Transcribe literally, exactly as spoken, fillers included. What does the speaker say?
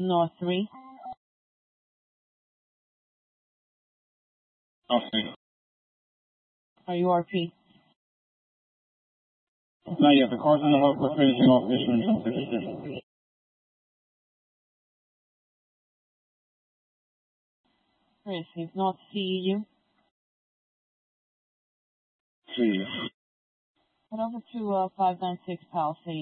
North three. Okay. Are you R P? Not yet. The car's on the hook. We're finishing off issuing some pictures. Received. North C U. See you. Head over to uh, five nine six Palisades.